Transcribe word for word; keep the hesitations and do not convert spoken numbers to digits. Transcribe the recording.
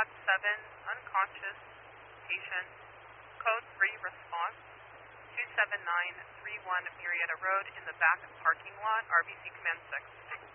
Squad seven, unconscious patient, code three response, two seven nine three one Murrieta Road in the back parking lot, R B C Command six.